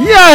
Yeah,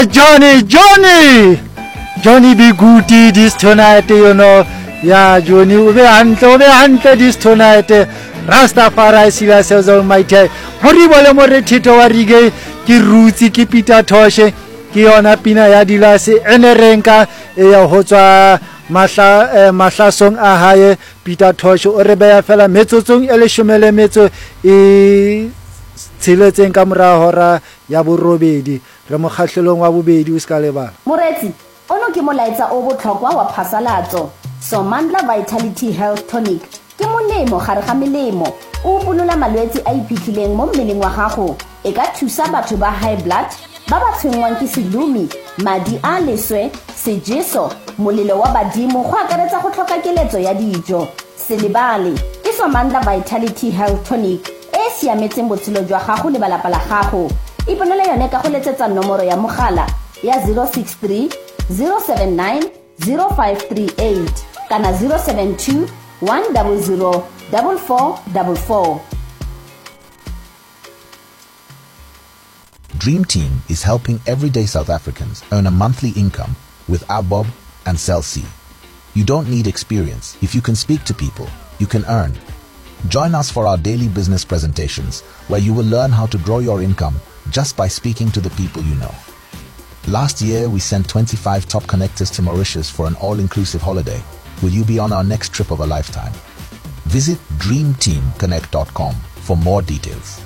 Johnny be goody this tonight, you know. Yeah, Johnny, ube hantle this tonight. Rastafari sila says almighty. Horrible more tito warige ki roots ki Peter Tosh ki ona pina ya dilase enerenka ya hotswa mahla song a hae Peter Tosh o re beya fela metsotsong ele shumele metso e tshiletseng ka mora hora ya borobedi re mo khahlelong wa bobedi o ska lebala moretsi ono ke molaetsa o botlhokwa wa phasalatso Somandla Vitality Health Tonic ke molemo gare ga melemo o bonola malwetse a iphitlhileng mo mmeleng wa gago e ka thusa batho ba high blood ba ba tshwengwang ke sedumi madi a leswe sejeso molelo wa badimo go akaretsa go tlhoka keletso ya dijo selebale ke Somandla Vitality Health Tonic e siametseng botshelo jwa gago le balapa la gago iponela yone ka go letsetsa nomoro ya mogala ya 063 079 0538 kana 072 100 4444. Dream Team is helping everyday South Africans earn a monthly income with ABOB and Cell C. You don't need experience. If you can speak to people, you can earn. Join us for our daily business presentations where you will learn how to grow your income just by speaking to the people you know. Last year, we sent 25 top connectors to Mauritius for an all-inclusive holiday. Will you be on our next trip of a lifetime? Visit dreamteamconnect.com for more details.